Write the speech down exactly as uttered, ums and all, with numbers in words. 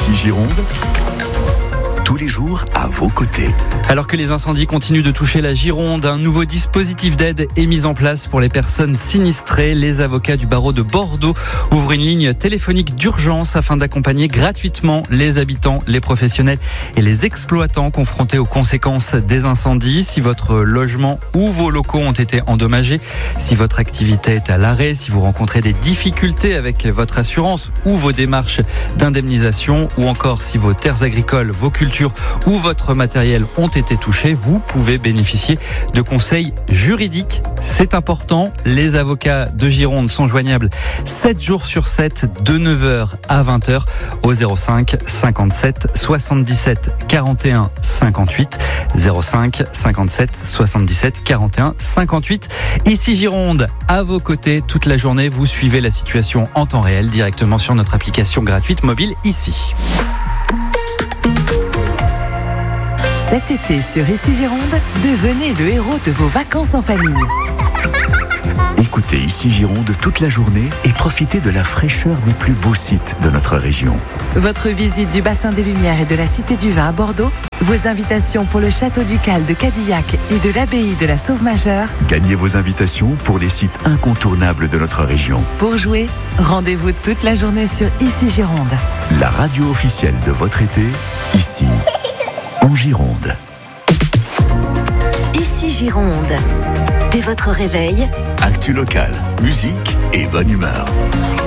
Ici Gironde, tous les jours à vos côtés. Alors que les incendies continuent de toucher la Gironde, un nouveau dispositif d'aide est mis en place pour les personnes sinistrées. Les avocats du barreau de Bordeaux ouvrent une ligne téléphonique d'urgence afin d'accompagner gratuitement les habitants, les professionnels et les exploitants confrontés aux conséquences des incendies. Si votre logement ou vos locaux ont été endommagés, si votre activité est à l'arrêt, si vous rencontrez des difficultés avec votre assurance ou vos démarches d'indemnisation, ou encore si vos terres agricoles, vos cultures ou votre matériel ont été touchés, vous pouvez bénéficier de conseils juridiques. C'est important. Les avocats de Gironde sont joignables sept jours sur sept de neuf heures à vingt heures au zéro cinq cinquante-sept soixante-dix-sept quarante et un cinquante-huit. zéro cinq cinquante-sept soixante-dix-sept quarante et un cinquante-huit. Ici Gironde, à vos côtés toute la journée. Vous suivez la situation en temps réel directement sur notre application gratuite mobile Ici. Cet été sur Ici Gironde, devenez le héros de vos vacances en famille. Écoutez Ici Gironde toute la journée et profitez de la fraîcheur des plus beaux sites de notre région. Votre visite du bassin des Lumières et de la Cité du Vin à Bordeaux, vos invitations pour le château ducal de Cadillac et de l'abbaye de la Sauve-Majeure. Gagnez vos invitations pour les sites incontournables de notre région. Pour jouer, rendez-vous toute la journée sur Ici Gironde. La radio officielle de votre été, ici, en Gironde. Ici Gironde. Dès votre réveil, Actu local, musique et bonne humeur.